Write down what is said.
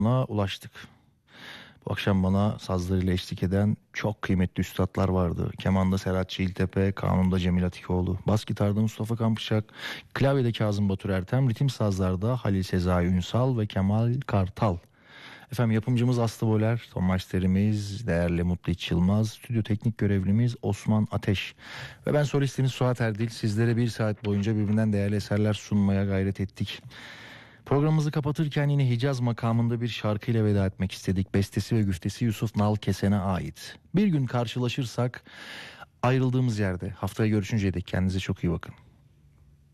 ulaştık. Bu akşam bana sazlarıyla eşlik eden çok kıymetli üstadlar vardı. Kemanda Serhat Çiğiltepe, kanunda Cemil Atikoğlu, bas gitarda Mustafa Kampışak, klavyede Kazım Batur Ertem, ritim sazlarda Halil Sezai Ünsal ve Kemal Kartal. Efendim yapımcımız Aslı Boler, ton masterimiz değerli Mutlu İç Yılmaz, stüdyo teknik görevlimiz Osman Ateş ve ben solistiniz Suat Erdil. Sizlere bir saat boyunca birbirinden değerli eserler sunmaya gayret ettik. Programımızı kapatırken yine Hicaz makamında bir şarkıyla veda etmek istedik. Bestesi ve güftesi Yusuf Nalkesen'e ait. Bir gün karşılaşırsak ayrıldığımız yerde haftaya görüşünceye dek kendinize çok iyi bakın.